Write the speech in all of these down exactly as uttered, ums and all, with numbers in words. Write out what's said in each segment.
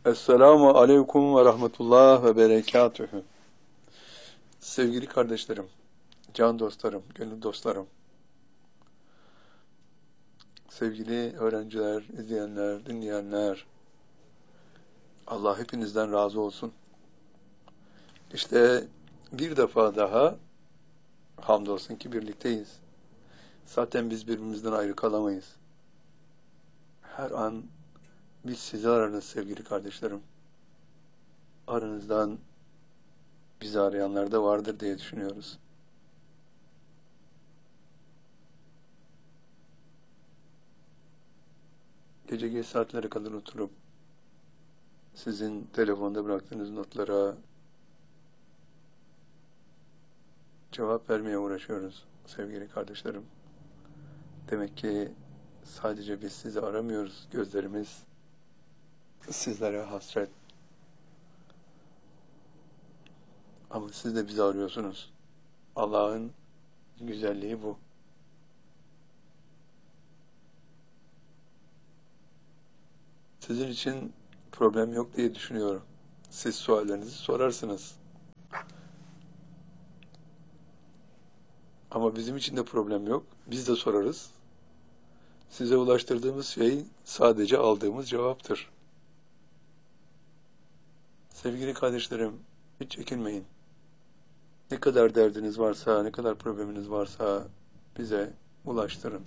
Esselamu aleyküm ve rahmetullah ve berekatühü. Sevgili kardeşlerim, can dostlarım, gönül dostlarım, sevgili öğrenciler, izleyenler, dinleyenler, Allah hepinizden razı olsun. İşte bir defa daha hamdolsun ki birlikteyiz. Zaten biz birbirimizden ayrı kalamayız. Her an biz sizi ararız sevgili kardeşlerim. Aranızdan bizi arayanlar da vardır diye düşünüyoruz. Gece geç saatlere kadar oturup sizin telefonda bıraktığınız notlara cevap vermeye uğraşıyoruz sevgili kardeşlerim. Demek ki sadece biz sizi aramıyoruz. Gözlerimiz sizlere hasret. Ama siz de bizi arıyorsunuz. Allah'ın güzelliği bu. Sizin için problem yok diye düşünüyorum. Siz suallerinizi sorarsınız. Ama bizim için de problem yok. Biz de sorarız. Size ulaştırdığımız şey sadece aldığımız cevaptır. Sevgili kardeşlerim, hiç çekinmeyin. Ne kadar derdiniz varsa, ne kadar probleminiz varsa bize ulaştırın.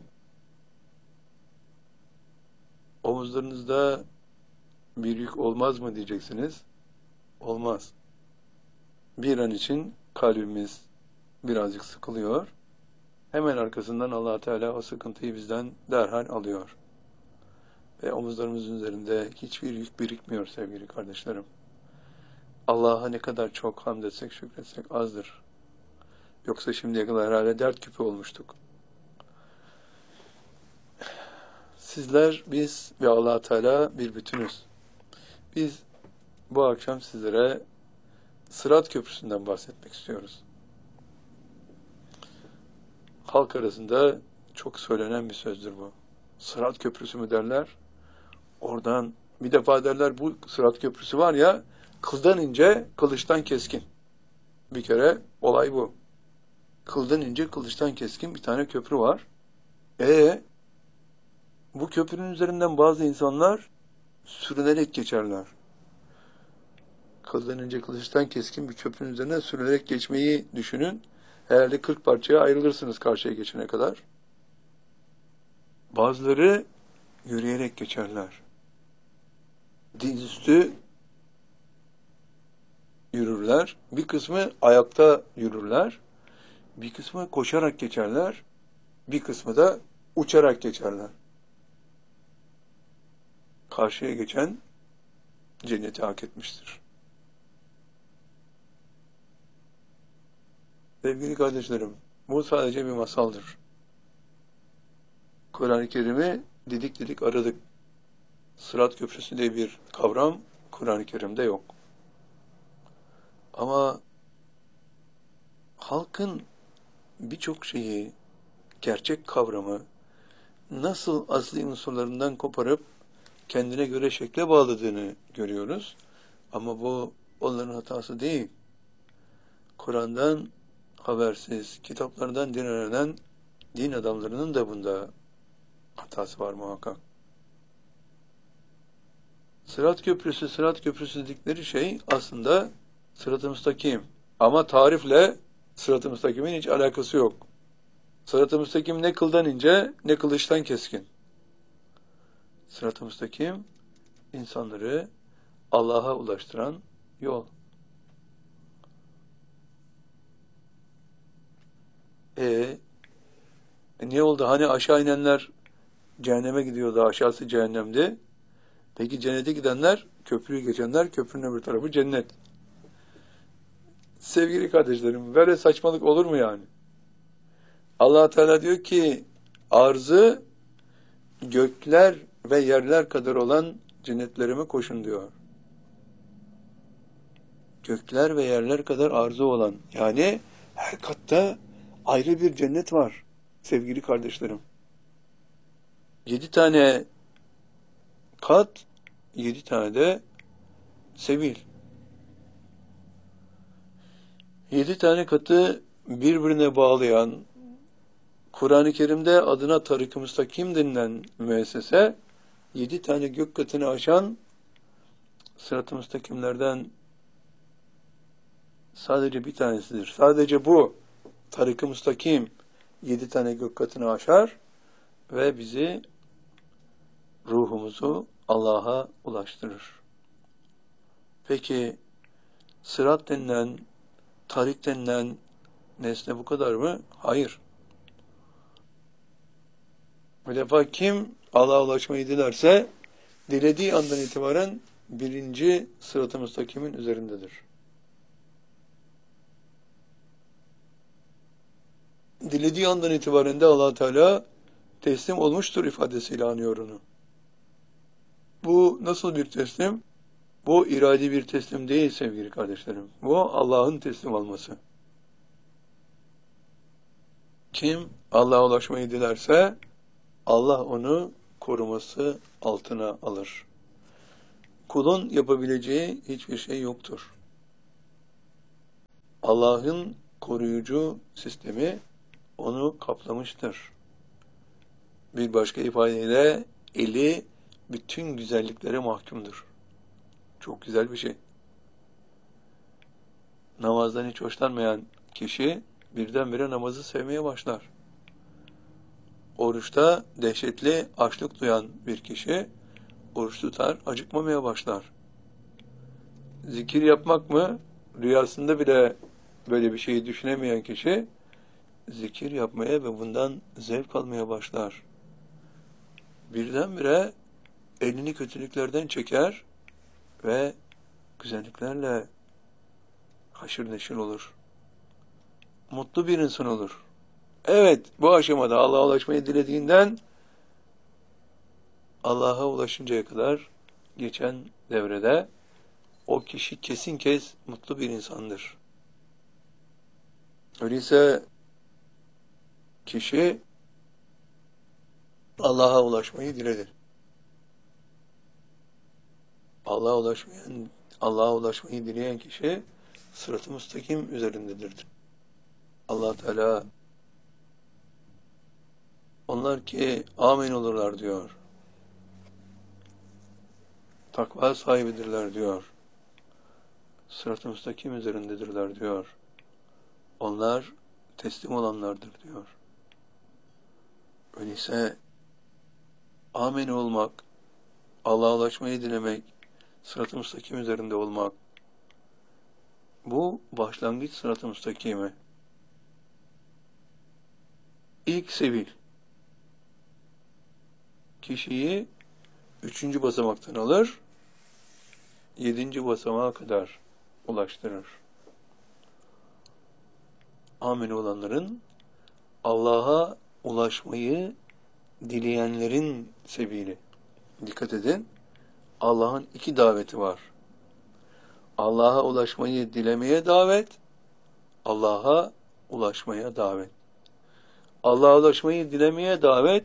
Omuzlarınızda bir yük olmaz mı diyeceksiniz? Olmaz. Bir an için kalbimiz birazcık sıkılıyor. Hemen arkasından Allah Teala o sıkıntıyı bizden derhal alıyor. Ve omuzlarımızın üzerinde hiçbir yük birikmiyor sevgili kardeşlerim. Allah'a ne kadar çok hamd etsek, şükretsek azdır. Yoksa şimdiye kadar herhalde dert küpü olmuştuk. Sizler, biz ve Allah Teala bir bütünüz. Biz bu akşam sizlere Sırat Köprüsü'nden bahsetmek istiyoruz. Halk arasında çok söylenen bir sözdür bu. Sırat Köprüsü mü derler? Oradan bir defa derler bu Sırat Köprüsü var ya, kıldan ince, kılıçtan keskin. Bir kere olay bu. Kıldan ince, kılıçtan keskin bir tane köprü var. E bu köprünün üzerinden bazı insanlar sürünerek geçerler. Kıldan ince, kılıçtan keskin bir köprünün üzerinden sürünerek geçmeyi düşünün. Herhalde kırk parçaya ayrılırsınız karşıya geçene kadar. Bazıları yürüyerek geçerler. Dizüstü yürürler. Bir kısmı ayakta yürürler. Bir kısmı koşarak geçerler. Bir kısmı da uçarak geçerler. Karşıya geçen cenneti hak etmiştir. Sevgili kardeşlerim, bu sadece bir masaldır. Kur'an-ı Kerim'i didik didik aradık. Sırat Köprüsü diye bir kavram Kur'an-ı Kerim'de yok. Ama halkın birçok şeyi, gerçek kavramı nasıl asli unsurlarından koparıp kendine göre şekle bağladığını görüyoruz. Ama bu onların hatası değil. Kur'an'dan habersiz, kitaplardan din öğrenen din adamlarının da bunda hatası var muhakkak. Sırat Köprüsü, Sırat Köprüsü dedikleri şey aslında Sırat-ı Müstakim. Ama tarifle Sırat-ı Müstakim'in hiç alakası yok. Sırat-ı Müstakim ne kıldan ince, ne kılıçtan keskin. Sırat-ı Müstakim, insanları Allah'a ulaştıran yol. E, ne oldu? Hani aşağı inenler cehenneme gidiyordu, aşağısı cehennemdi. Peki cennete gidenler, köprüyü geçenler, köprünün öbür tarafı cennet. Sevgili kardeşlerim, böyle saçmalık olur mu yani? Allah Teala diyor ki, arzı gökler ve yerler kadar olan cennetlerime koşun diyor. Gökler ve yerler kadar arzı olan, yani her katta ayrı bir cennet var sevgili kardeşlerim. Yedi tane kat, yedi tane de sebil. Yedi tane katı birbirine bağlayan, Kur'an-ı Kerim'de adına Tarık-ı Müstakim denilen müessese, yedi tane gök katını aşan sırat-ı müstakimlerden sadece bir tanesidir. Sadece bu Tarık-ı Müstakim yedi tane gök katını aşar ve bizi, ruhumuzu Allah'a ulaştırır. Peki sırat denilen, tarik denilen nesne bu kadar mı? Hayır. Bir defa kim Allah'a ulaşmayı dilerse, dilediği andan itibaren birinci sırat-ı müstakimin üzerindedir. Dilediği andan itibaren de Allah Teala teslim olmuştur ifadesiyle anıyor onu. Bu nasıl bir teslim? Bu iradi bir teslim değil sevgili kardeşlerim. Bu Allah'ın teslim olması. Kim Allah'a ulaşmayı dilerse Allah onu koruması altına alır. Kulun yapabileceği hiçbir şey yoktur. Allah'ın koruyucu sistemi onu kaplamıştır. Bir başka ifadeyle eli bütün güzelliklere mahkumdur. Çok güzel bir şey. Namazdan hiç hoşlanmayan kişi birdenbire namazı sevmeye başlar. Oruçta dehşetli açlık duyan bir kişi oruç tutar, acıkmamaya başlar. Zikir yapmak mı? Rüyasında bile böyle bir şeyi düşünemeyen kişi zikir yapmaya ve bundan zevk almaya başlar. Birdenbire elini kötülüklerden çeker ve güzelliklerle haşır neşir olur. Mutlu bir insan olur. Evet, bu aşamada Allah'a ulaşmayı dilediğinden Allah'a ulaşıncaya kadar geçen devrede o kişi kesin kez mutlu bir insandır. Öyleyse kişi Allah'a ulaşmayı diledi. Allah'a ulaşmayan, Allah'a ulaşmayı dileyen kişi sırat-ı müstakim üzerindedir. Allah Teala onlar ki amin olurlar diyor. Takva sahibidirler diyor. Sırat-ı müstakim üzerindedirler diyor. Onlar teslim olanlardır diyor. Öyleyse amin olmak, Allah'a ulaşmayı dilemek, sırat-ı müstakim üzerinde olmak, bu başlangıç sırat-ı müstakimi. İlk sebil. Kişiyi üçüncü basamaktan alır, yedinci basamağa kadar ulaştırır. Amin olanların, Allah'a ulaşmayı dileyenlerin sebili. Dikkat edin, Allah'ın iki daveti var. Allah'a ulaşmayı dilemeye davet, Allah'a ulaşmaya davet. Allah'a ulaşmayı dilemeye davet,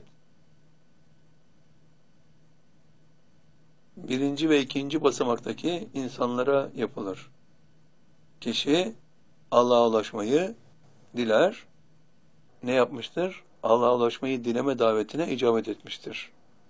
birinci ve ikinci basamaktaki insanlara yapılır. Kişi Allah'a ulaşmayı diler, ne yapmıştır? Allah'a ulaşmayı dileme davetine icabet etmiştir.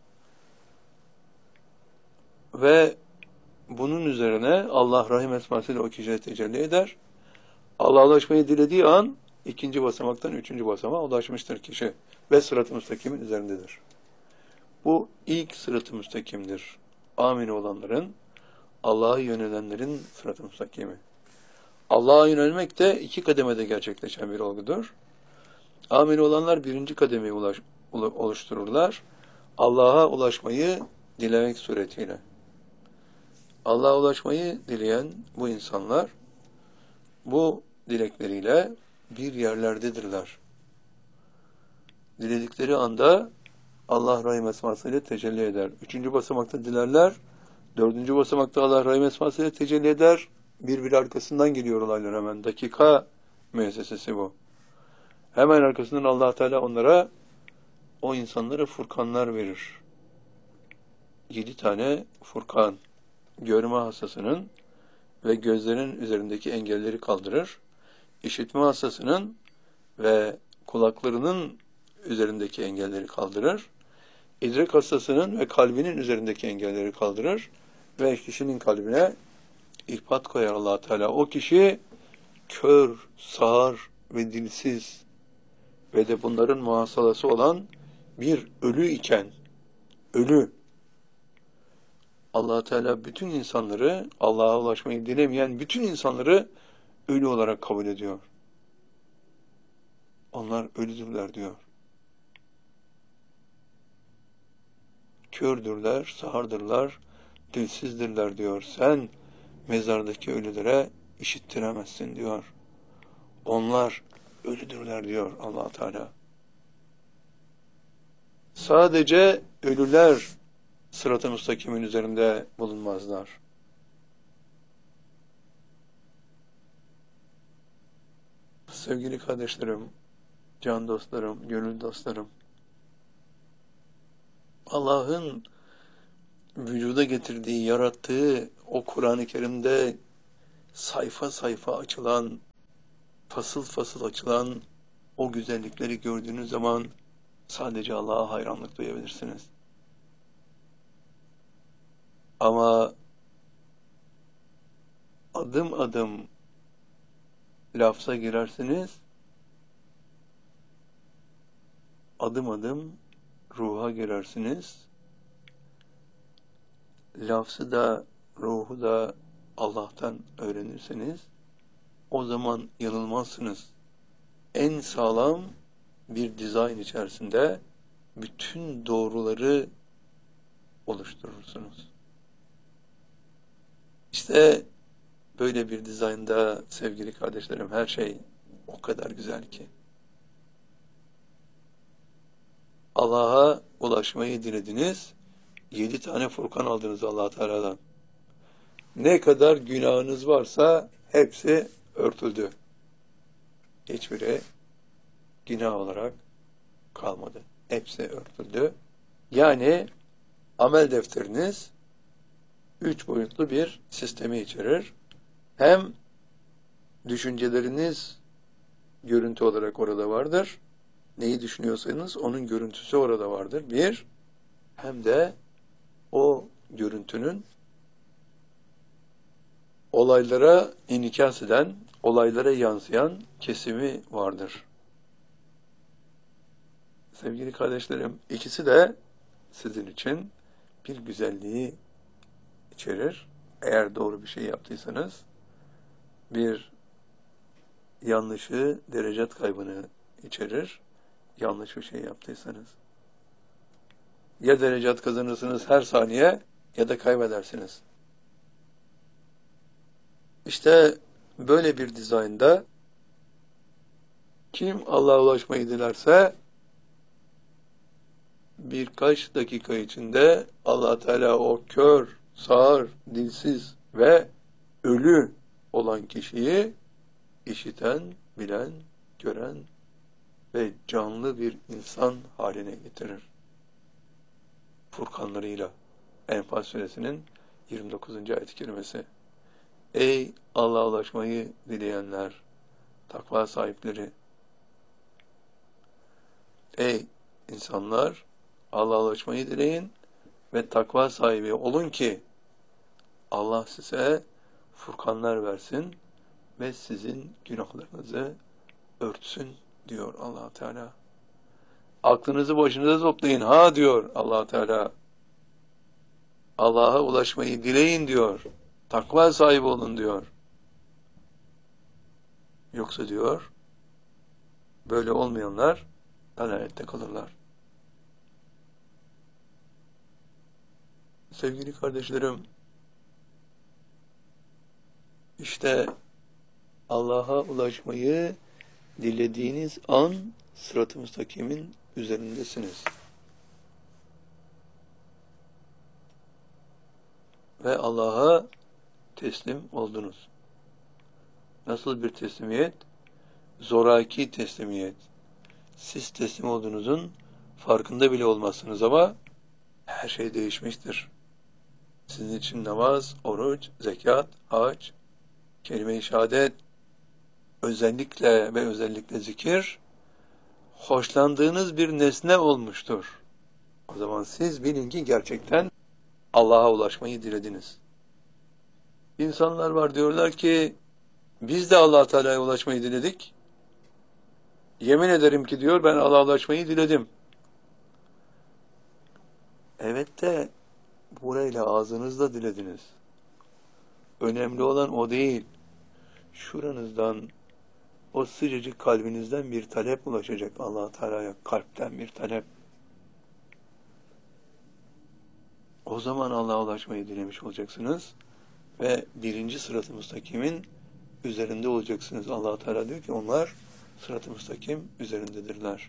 Ve bunun üzerine Allah rahim esmasıyla o kişiye tecelli eder. Allah'a ulaşmayı dilediği an ikinci basamaktan üçüncü basamağa ulaşmıştır kişi ve sırat-ı müstakimin üzerindedir. Bu ilk sırat-ı müstakimdir. Amin olanların, Allah'a yönelenlerin sırat-ı müstakimi. Allah'a yönelmek de iki kademede gerçekleşen bir olgudur. Amin olanlar birinci kademeyi ulaş, oluştururlar. Allah'a ulaşmayı dilemek suretiyle. Allah'a ulaşmayı dileyen bu insanlar, bu dilekleriyle bir yerlerdedirler. Diledikleri anda Allah rahim esmasıyla tecelli eder. Üçüncü basamakta dilerler, dördüncü basamakta Allah rahim esmasıyla tecelli eder. Birbiri arkasından geliyor olaylar hemen. Dakika müessesesi bu. Hemen arkasından Allah Teala onlara, o insanlara furkanlar verir. Yedi tane furkan. görme hastasının ve gözlerinin üzerindeki engelleri kaldırır. İşitme hastasının ve kulaklarının üzerindeki engelleri kaldırır. İdrak hastasının ve kalbinin üzerindeki engelleri kaldırır. Ve kişinin kalbine ihpat koyar Allah Teala. O kişi kör, sağır ve dilsiz ve de bunların muhasalası olan bir ölü iken, ölü, Allah Teala bütün insanları, Allah'a ulaşmayı dilemeyen bütün insanları ölü olarak kabul ediyor. Onlar ölüdürler diyor. Kördürler, sağırdırlar, dilsizdirler diyor. Sen mezardaki ölülere işittiremezsin diyor. Onlar ölüdürler diyor Allah Teala. Sadece ölüler sırat-ı müstakimin üzerinde bulunmazlar. Sevgili kardeşlerim, can dostlarım, gönül dostlarım, Allah'ın vücuda getirdiği, yarattığı o Kur'an-ı Kerim'de sayfa sayfa açılan, fasıl fasıl açılan o güzellikleri gördüğünüz zaman sadece Allah'a hayranlık duyabilirsiniz. Ama adım adım lafza girersiniz, adım adım ruha girersiniz. Lafzı da, ruhu da Allah'tan öğrenirseniz, o zaman yanılmazsınız. En sağlam bir dizayn içerisinde bütün doğruları oluşturursunuz. İşte böyle bir dizaynda sevgili kardeşlerim her şey o kadar güzel ki. Allah'a ulaşmayı dilediniz, yedi tane Furkan aldınız Allah Teala'dan. Ne kadar günahınız varsa hepsi örtüldü. Hiçbiri günah olarak kalmadı. Hepsi örtüldü. Yani amel defteriniz üç boyutlu bir sistemi içerir. Hem düşünceleriniz görüntü olarak orada vardır. Neyi düşünüyorsanız onun görüntüsü orada vardır. Bir, hem de o görüntünün olaylara inikas eden, olaylara yansıyan kesimi vardır. Sevgili kardeşlerim, ikisi de sizin için bir güzelliği içerir. Eğer doğru bir şey yaptıysanız, bir yanlışı, derecat kaybını içerir. Yanlış bir şey yaptıysanız. Ya derecat kazanırsınız her saniye ya da kaybedersiniz. İşte böyle bir dizaynda kim Allah'a ulaşmayı dilerse birkaç dakika içinde Allah Teala o kör, sağır, dilsiz ve ölü olan kişiyi işiten, bilen, gören ve canlı bir insan haline getirir. Furkanlarıyla. Enfal suresinin yirmi dokuzuncu ayet-i kerimesi. Ey Allah'a ulaşmayı dileyenler, takva sahipleri! Ey insanlar, Allah'a ulaşmayı dileyin ve takva sahibi olun ki Allah size furkanlar versin ve sizin günahlarınızı örtsün diyor Allah Teala. Aklınızı başınıza toplayın ha diyor Allah Teala. Allah'a ulaşmayı dileyin diyor. Takva sahibi olun diyor. Yoksa diyor böyle olmayanlar dalalette kalırlar. Sevgili kardeşlerim, işte Allah'a ulaşmayı dilediğiniz an sırat-ı müstakimin üzerindesiniz. Ve Allah'a teslim oldunuz. Nasıl bir teslimiyet? Zoraki teslimiyet. Siz teslim olduğunuzun farkında bile olmazsınız ama her şey değişmiştir. Sizin için namaz, oruç, zekat, hac, kelime-i şehadet, özellikle ve özellikle zikir, hoşlandığınız bir nesne olmuştur. O zaman siz bilin ki gerçekten Allah'a ulaşmayı dilediniz. İnsanlar var diyorlar ki, biz de Allah Teala'ya ulaşmayı diledik. Yemin ederim ki diyor, ben Allah'a ulaşmayı diledim. Evet de, burayla ağzınızla dilediniz. Önemli olan o değil. Şuranızdan, o sıcacık kalbinizden bir talep ulaşacak Allah Teala'ya, kalpten bir talep. O zaman Allah'a ulaşmayı dilemiş olacaksınız ve birinci sırat-ı müstakimin üzerinde olacaksınız. Allah Teala diyor ki onlar sırat-ı müstakim üzerindedirler.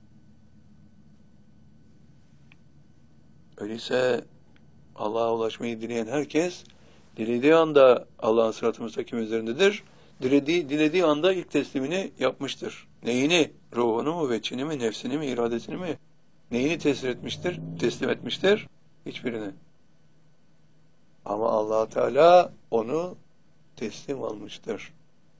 Öyleyse Allah'a ulaşmayı dileyen herkes dilediği anda Allah'ın sırat-ı müstakim üzerindedir. Dilediği, dilediği anda ilk teslimini yapmıştır. Neyini? Ruhunu mu, veçini mi, nefsini mi, iradesini mi? Neyini teslim etmiştir? Teslim etmiştir? Hiçbirini. Ama Allah Teala onu teslim almıştır.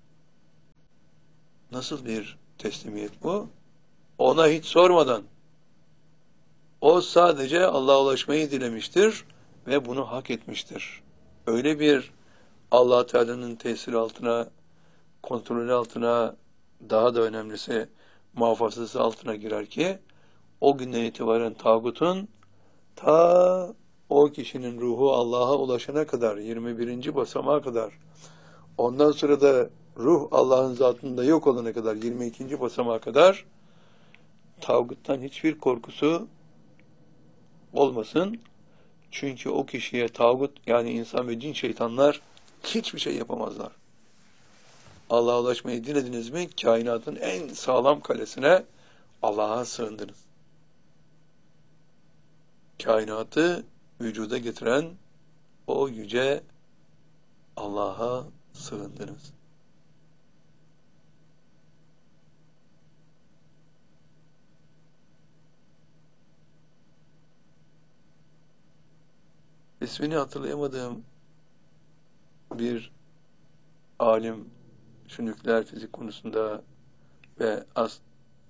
Nasıl bir teslimiyet bu? Ona hiç sormadan. O sadece Allah'a ulaşmayı dilemiştir ve bunu hak etmiştir. Öyle bir Allah Teala'nın tesiri altına, kontrolü altına, daha da önemlisi muhafazası altına girer ki o günden itibaren tağutun ta o kişinin ruhu Allah'a ulaşana kadar, yirmi birinci basamağa kadar, ondan sonra da ruh Allah'ın zatında yok olana kadar, yirmi ikinci basamağa kadar tağuttan hiçbir korkusu olmasın. Çünkü o kişiye tağut, yani insan ve cin şeytanlar hiçbir şey yapamazlar. Allah'a ulaşmayı dilediniz mi, kainatın en sağlam kalesine Allah'a sığındınız. Kainatı vücuda getiren o yüce Allah'a sığındınız. İsmini hatırlayamadığım bir alim şu nükleer fizik konusunda ve ast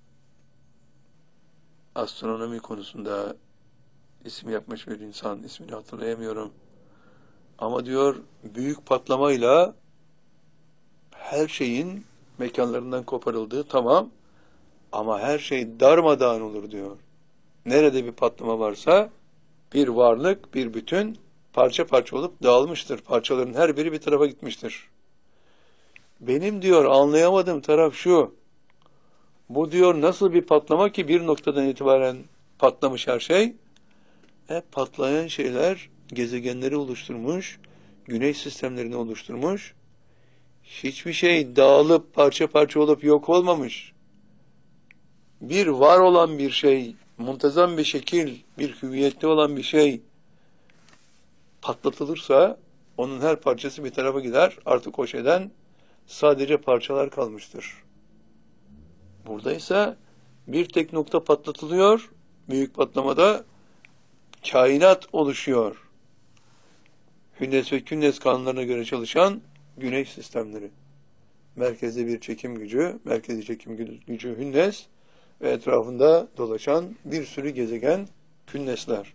astronomi konusunda isim yapmış bir insan, ismini hatırlayamıyorum. Ama diyor, büyük patlamayla her şeyin mekanlarından koparıldığı tamam, ama her şey darmadağın olur diyor. Nerede bir patlama varsa bir varlık, bir bütün parça parça olup dağılmıştır. Parçaların her biri bir tarafa gitmiştir. Benim diyor anlayamadığım taraf şu. Bu diyor nasıl bir patlama ki bir noktadan itibaren patlamış her şey? E, patlayan şeyler gezegenleri oluşturmuş, güneş sistemlerini oluşturmuş. Hiçbir şey dağılıp parça parça olup yok olmamış. Bir var olan bir şey, muntazam bir şekil, bir hüviyetli olan bir şey patlatılırsa onun her parçası bir tarafa gider. Artık o şeyden sadece parçalar kalmıştır. Buradaysa bir tek nokta patlatılıyor. Büyük patlamada kainat oluşuyor. Hünnes ve künnes kanunlarına göre çalışan güneş sistemleri. Merkezde bir çekim gücü, merkezi çekim gücü hünnes ve etrafında dolaşan bir sürü gezegen, künnesler.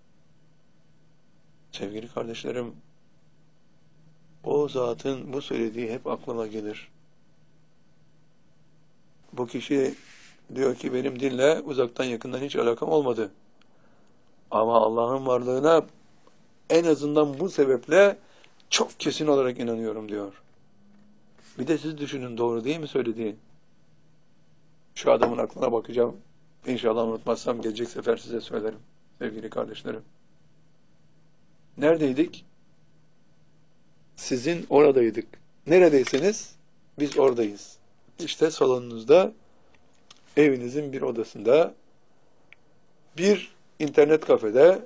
Sevgili kardeşlerim, o zatın bu söylediği hep aklıma gelir. Bu kişi diyor ki benim dinle uzaktan yakından hiç alakam olmadı. Ama Allah'ın varlığına en azından bu sebeple çok kesin olarak inanıyorum diyor. Bir de siz düşünün, doğru değil mi söylediği? Şu adamın aklına bakacağım. İnşallah unutmazsam gelecek sefer size söylerim sevgili kardeşlerim. Neredeydik? Sizin oradaydık. Neredeyseniz biz oradayız. İşte salonunuzda, evinizin bir odasında, bir internet kafede,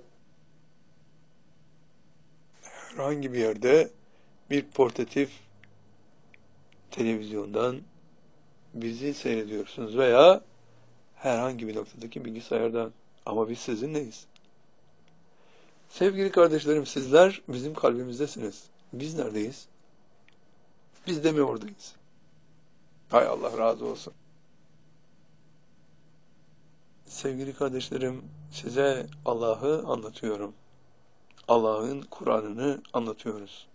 herhangi bir yerde bir portatif televizyondan bizi seyrediyorsunuz veya herhangi bir noktadaki bilgisayardan. Ama biz sizinleyiz. Sevgili kardeşlerim, sizler bizim kalbimizdesiniz. Biz neredeyiz? Biz de mi oradayız? Hay Allah razı olsun. Sevgili kardeşlerim, size Allah'ı anlatıyorum. Allah'ın Kur'an'ını anlatıyoruz.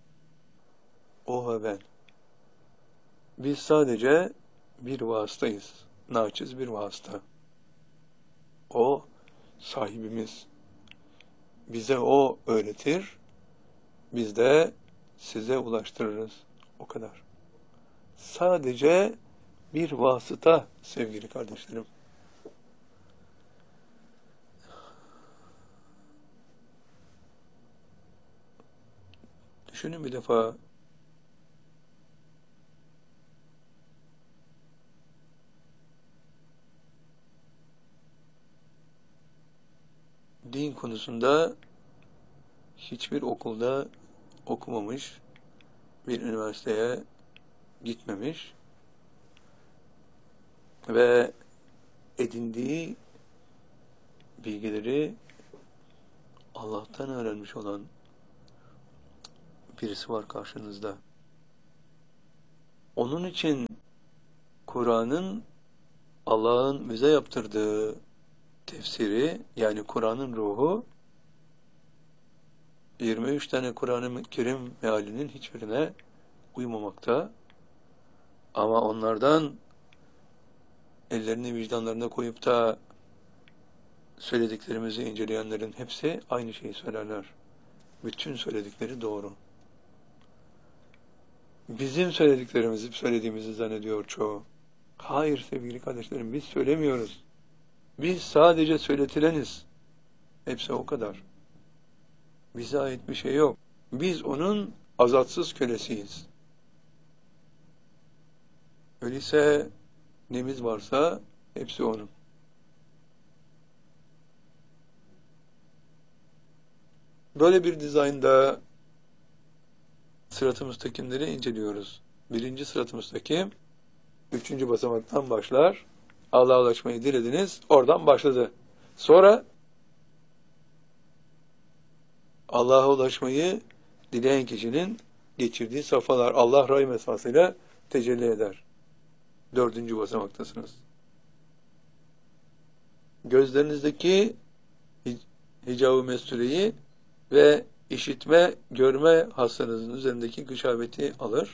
O ve ben. Biz sadece bir vasıtayız. Naçiz bir vasıta. O sahibimiz. Bize o öğretir, biz de size ulaştırırız. O kadar. Sadece bir vasıta sevgili kardeşlerim. Düşünün bir defa, din konusunda hiçbir okulda okumamış, bir üniversiteye gitmemiş ve edindiği bilgileri Allah'tan öğrenmiş olan birisi var karşınızda. Onun için Kur'an'ın Allah'ın bize yaptırdığı tefsiri, yani Kur'an'ın ruhu, yirmi üç tane Kur'an-ı Kerim mealinin hiçbirine uymamakta. Ama onlardan ellerini vicdanlarına koyup da söylediklerimizi inceleyenlerin hepsi aynı şeyi söylerler. Bütün söyledikleri doğru. Bizim söylediklerimizi söylediğimizi zannediyor çoğu. Hayır sevgili kardeşlerim, biz söylemiyoruz. Biz sadece söyletileniz. Hepsi o kadar. Bize ait bir şey yok. Biz onun azatsız kölesiyiz. Öyleyse nemiz varsa hepsi onun. Böyle bir dizaynda sırat-ı müstakimleri inceliyoruz. Birinci sırat-ı müstakim, üçüncü basamaktan başlar. Allah'a ulaşmayı dilediniz, oradan başladı. Sonra Allah'a ulaşmayı dileyen kişinin geçirdiği safhalar Allah rahim esmasıyla tecelli eder. Dördüncü basamaktasınız. Gözlerinizdeki hicab-ı mestureyi ve işitme, görme hastanızın üzerindeki gışabeti alır.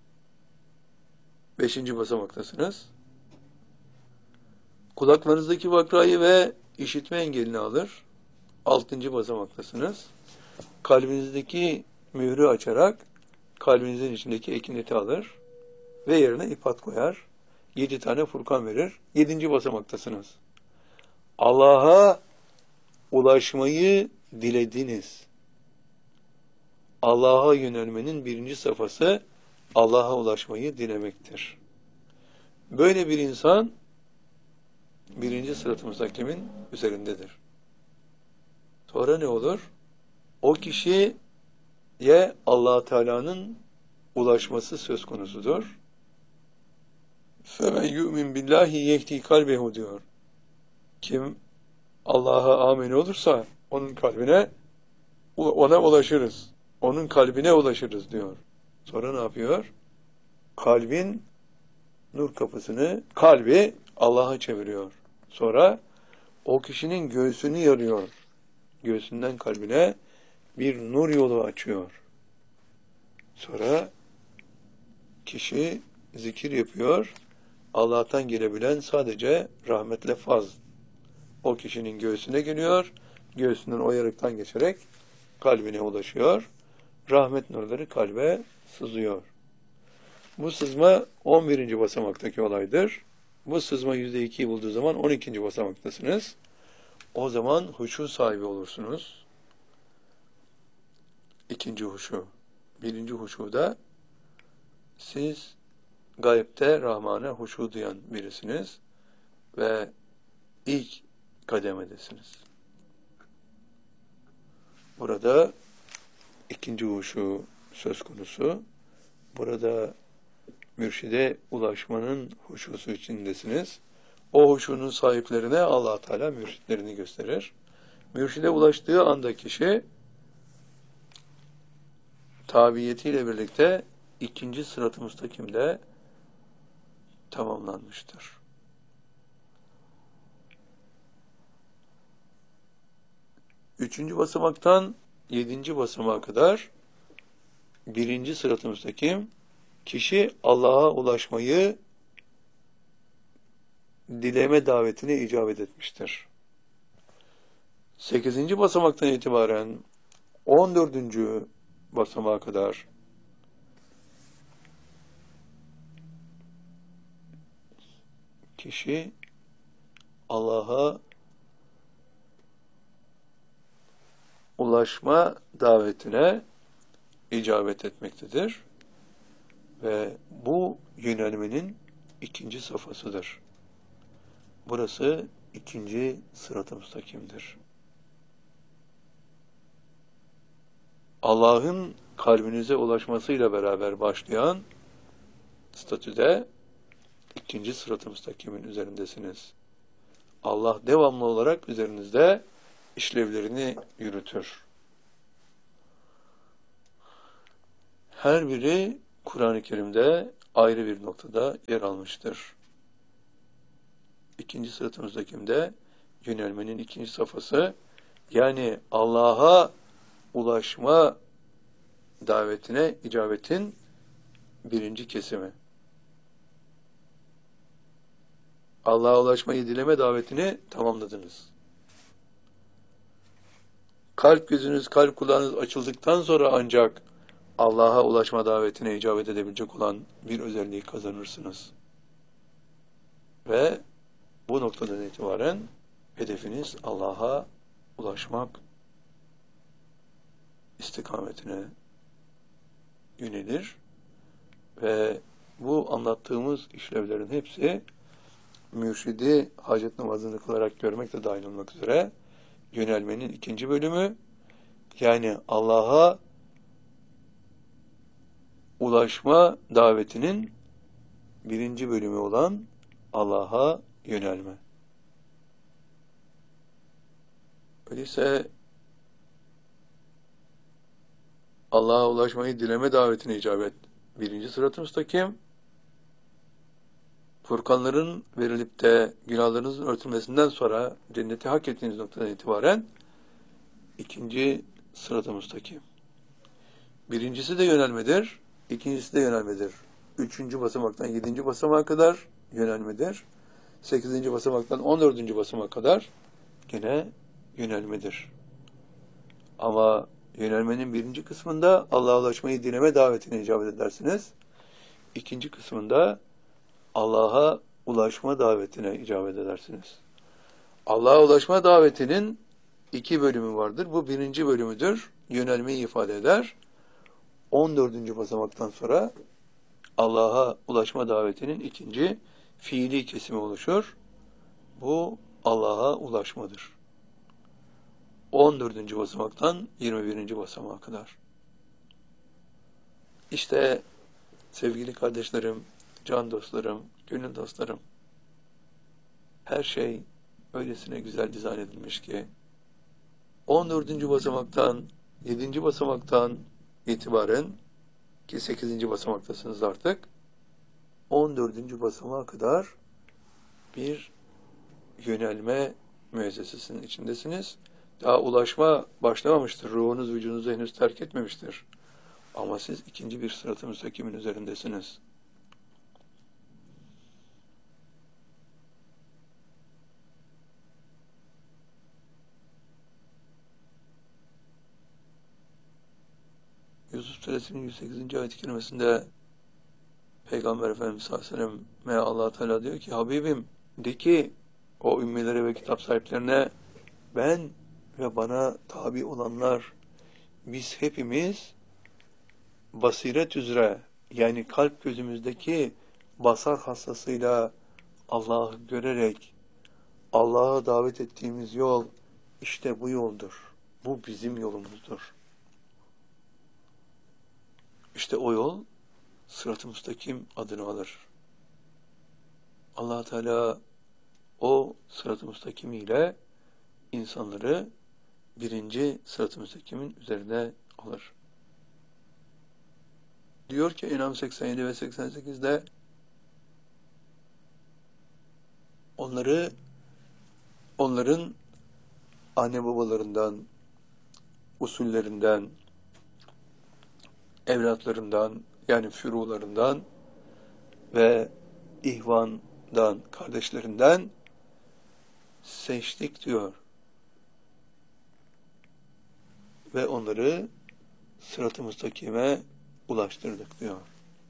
Beşinci basamaktasınız. Kulaklarınızdaki vakrayı ve işitme engelini alır. Altıncı basamaktasınız. Kalbinizdeki mührü açarak kalbinizin içindeki ekineti alır ve yerine ipat koyar. Yedi tane Furkan verir. Yedinci basamaktasınız. Allah'a ulaşmayı dilediniz. Allah'a yönelmenin birinci safhası Allah'a ulaşmayı dilemektir. Böyle bir insan birinci sırat-ı müstakimin üzerindedir. Sonra ne olur? O kişiye Allah Teala'nın ulaşması söz konusudur. فَمَنْ يُؤْمِنْ بِاللّٰهِ يَهْدِي kalbehu diyor. Kim Allah'a amin olursa onun kalbine, ona ulaşırız. Onun kalbine ulaşırız diyor. Sonra ne yapıyor? Kalbin nur kapısını, kalbi Allah'a çeviriyor. Sonra o kişinin göğsünü yarıyor. Göğsünden kalbine bir nur yolu açıyor. Sonra kişi zikir yapıyor. Allah'tan gelebilen sadece rahmetle faz. O kişinin göğsüne geliyor. Göğsünden o yarıktan geçerek kalbine ulaşıyor. Rahmet nurları kalbe sızıyor. Bu sızma on birinci basamaktaki olaydır. Bu sızma yüzde ikiyi bulduğu zaman on ikinci basamaktasınız. O zaman huşu sahibi olursunuz. İkinci huşu. Birinci huşuda siz gayipte Rahman'a huşu duyan birisiniz ve ilk kademedesiniz. Burada ikinci huşu söz konusu. Burada mürşide ulaşmanın huşusu içindesiniz. O huşunun sahiplerine Allah Teala mürşitlerini gösterir. Mürşide ulaştığı anda kişi tabiyetiyle birlikte ikinci sırat-ı müstakimde tamamlanmıştır. Üçüncü basamaktan yedinci basamağa kadar birinci sırat-ı müstakim, kişi Allah'a ulaşmayı dileme davetine icabet etmiştir. Sekizinci basamaktan itibaren on dördüncü basamağa kadar kişi Allah'a ulaşma davetine icabet etmektedir. Ve bu yönelmenin ikinci safhasıdır. Burası ikinci sırat-ı müstakimdir. Allah'ın kalbinize ulaşmasıyla beraber başlayan statüde ikinci sırat-ı müstakimin üzerindesiniz. Allah devamlı olarak üzerinizde işlevlerini yürütür. Her biri Kur'an-ı Kerim'de ayrı bir noktada yer almıştır. İkinci sırat-ı müstakimde yönelmenin ikinci safhası, yani Allah'a ulaşma davetine icabetin birinci kesimi. Allah'a ulaşmayı dileme davetini tamamladınız. Kalp gözünüz, kalp kulağınız açıldıktan sonra ancak Allah'a ulaşma davetine icabet edebilecek olan bir özelliği kazanırsınız. Ve bu noktadan itibaren hedefiniz Allah'a ulaşmak istikametine yönelir ve bu anlattığımız işlevlerin hepsi mürşidi hacet namazını kılarak görmek de dahil olmak üzere yönelmenin ikinci bölümü, yani Allah'a ulaşma davetinin birinci bölümü olan Allah'a yönelme. Öyleyse Allah'a ulaşmayı dileme davetine icabet birinci sırat-ı müstakim, Furkanların verilip de günahlarınızın örtülmesinden sonra cenneti hak ettiğiniz noktadan itibaren ikinci sırat-ı müstakim. Birincisi de yönelmedir, ikincisi de yönelmedir. Üçüncü basamaktan yedinci basamağa kadar yönelmedir. Sekizinci basamaktan on dördüncü basamağa kadar gene yönelmedir. Ama yönelmenin birinci kısmında Allah'a ulaşmayı dileme davetine icabet edersiniz. İkinci kısmında Allah'a ulaşma davetine icabet edersiniz. Allah'a ulaşma davetinin iki bölümü vardır. Bu birinci bölümüdür. Yönelmeyi ifade eder. on dördüncü basamaktan sonra Allah'a ulaşma davetinin ikinci fiili kesimi oluşur. Bu Allah'a ulaşmadır. on dördüncü basamaktan yirmi birinci basamağa kadar. İşte sevgili kardeşlerim, can dostlarım, gönül dostlarım, her şey öylesine güzel dizayn edilmiş ki on dördüncü basamaktan yedinci basamaktan itibaren, ki sekizinci basamaktasınız artık, on dördüncü basamağa kadar bir yönelme müessesesinin içindesiniz. Daha ulaşma başlamamıştır. Ruhunuz vücudunuzu henüz terk etmemiştir. Ama siz ikinci bir sırat-ı müstakimin üzerindesiniz. Yusuf Suresinin yüz sekizinci ayet-i kerimesinde Peygamber Efendimiz sallallahu aleyhi ve sellem Allah Teala diyor ki, Habibim de ki o ümmelere ve kitap sahiplerine, ben ve bana tabi olanlar, biz hepimiz basiret üzere, yani kalp gözümüzdeki basar hastasıyla Allah'ı görerek Allah'a davet ettiğimiz yol işte bu yoldur. Bu bizim yolumuzdur. İşte o yol sırat-ı müstakim adını alır. Allah Teala o sırat-ı müstakim ile insanları birinci sırat-ı müstakimin üzerinde olur. Diyor ki En'am seksen yedi ve seksen sekizde onları onların anne babalarından, usullerinden, evlatlarından yani fürularından ve ihvandan, kardeşlerinden seçtik diyor. Ve onları sırat-ı müstakime ulaştırdık diyor.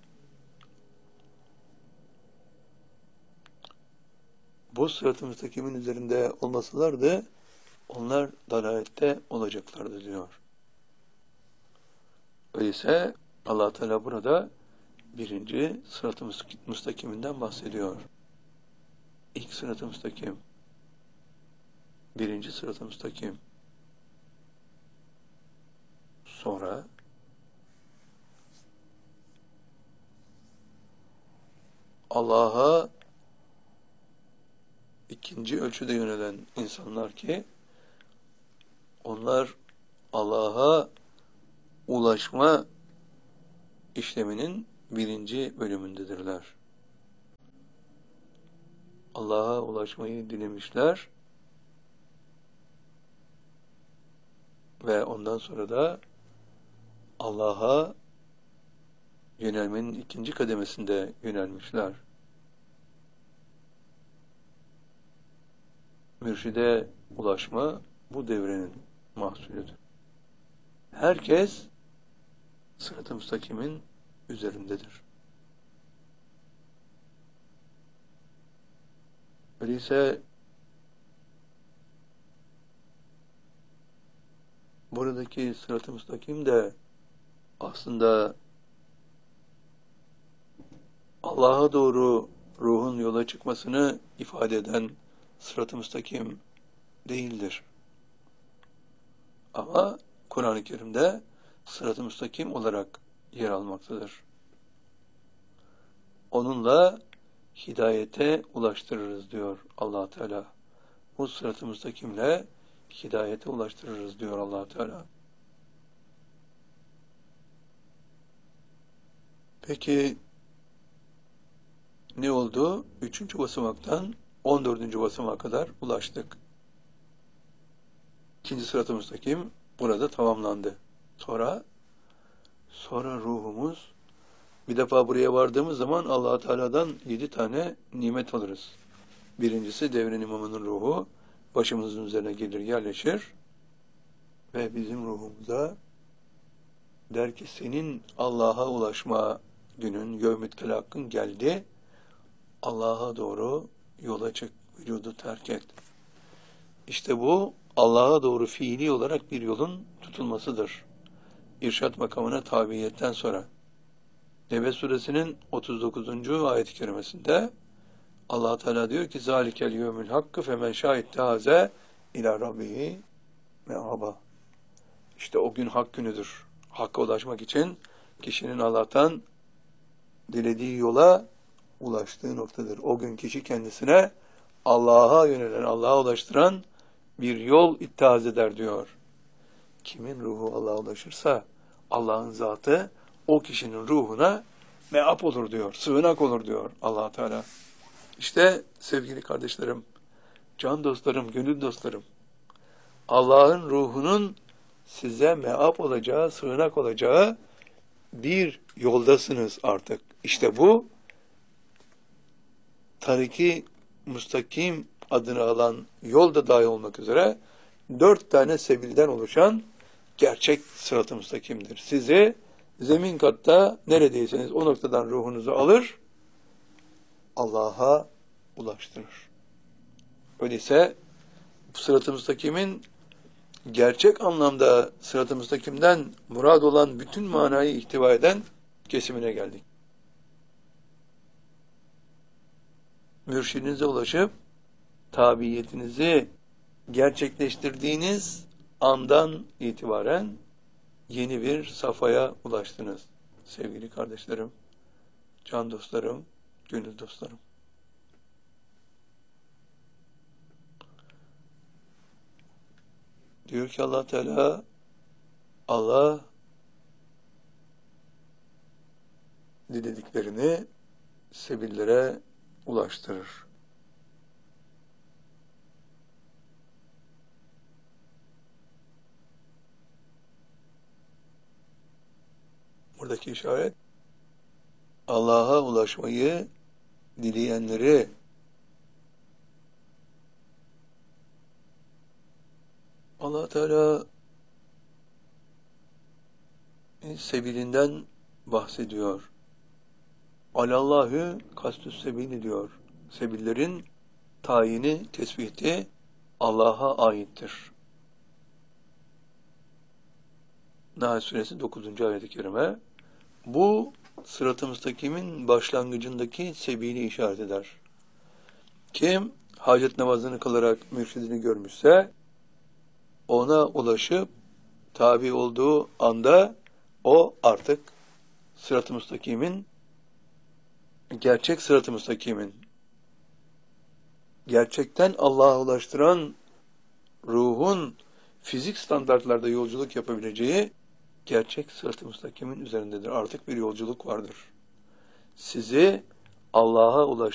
Bu sırat-ı müstakimin üzerinde olmasalardı onlar dalalette olacaklardı diyor. Öyleyse Allah Teala burada birinci sırat-ı müstakiminden bahsediyor. İlk sırat-ı müstakim. Birinci sırat-ı müstakim. Sonra Allah'a ikinci ölçüde yönelen insanlar ki onlar Allah'a ulaşma işleminin birinci bölümündedirler. Allah'a ulaşmayı dilemişler ve ondan sonra da Allah'a yönelmenin ikinci kademesinde yönelmişler. Mürşide ulaşma bu devrenin mahsulüdür. Herkes sırat-ı müstakimin üzerindedir. Öyleyse buradaki sırat-ı müstakim de aslında Allah'a doğru ruhun yola çıkmasını ifade eden sırat-ı müstakim değildir. Ama Kur'an-ı Kerim'de sırat-ı müstakim olarak yer almaktadır. Onunla hidayete ulaştırırız diyor Allah Teala. Bu sırat-ı müstakimle hidayete ulaştırırız diyor Allah Teala. Peki ne oldu? Üçüncü basamaktan on dördüncü basamağa kadar ulaştık. İkinci sırat-ı müstakim burada tamamlandı. Sonra sonra ruhumuz bir defa buraya vardığımız zaman Allah Teala'dan yedi tane nimet alırız. Birincisi devrin imamının ruhu başımızın üzerine gelir yerleşir ve bizim ruhumuza der ki senin Allah'a ulaşma günün yevmüt telakın geldi. Allah'a doğru yola çık, vücudu terk et. İşte bu Allah'a doğru fiili olarak bir yolun tutulmasıdır. İrşad makamına tabiiyetten sonra. Nebe suresinin otuz dokuzuncu ayet-i kerimesinde Allah Teala diyor ki zalikel yevmül hakkı femen şahittahaze ila rabbihi me'aba. İşte o gün hak günüdür. Hakka ulaşmak için kişinin Allah'tan dilediği yola ulaştığı noktadır. O gün kişi kendisine Allah'a yönelen, Allah'a ulaştıran bir yol ittihaz eder diyor. Kimin ruhu Allah'a ulaşırsa Allah'ın zatı o kişinin ruhuna meap olur diyor, sığınak olur diyor Allah Teala. İşte sevgili kardeşlerim, can dostlarım, gönül dostlarım, Allah'ın ruhunun size meap olacağı, sığınak olacağı bir yoldasınız artık. İşte bu Tarik-i Müstakim adını alan yolda dahil olmak üzere dört tane sebilden oluşan gerçek sırat-ı müstakimdir. Sizi zemin katta neredeyseniz o noktadan ruhunuzu alır, Allah'a ulaştırır. Öyleyse bu sırat-ı müstakimin gerçek anlamda sırat-ı müstakimden murad olan bütün manayı ihtiva eden kesimine geldik. Mürşidinize ulaşıp tabiyetinizi gerçekleştirdiğiniz andan itibaren yeni bir safhaya ulaştınız. Sevgili kardeşlerim, can dostlarım, gönül dostlarım. Diyor ki Allah Teala, Allah dilediklerini sebillere ulaştırır. Buradaki işaret, Allah'a ulaşmayı dileyenleri Allah Teala sebilinden bahsediyor. Alallahü kastüs sebili diyor. Sebillerin tayini, tespiti Allah'a aittir. Nahl suresi dokuzuncu ayet-i kerime. Bu sırat-ı müstakimin başlangıcındaki sebili işaret eder. Kim hacet namazını kılarak mürşidini görmüşse ona ulaşıp tabi olduğu anda o artık sırat-ı müstakimin, gerçek sırat-ı müstakimin, gerçekten Allah'a ulaştıran ruhun fizik standartlarda yolculuk yapabileceği gerçek sırat-ı müstakimin üzerindedir. Artık bir yolculuk vardır. Sizi Allah'a ulaştıran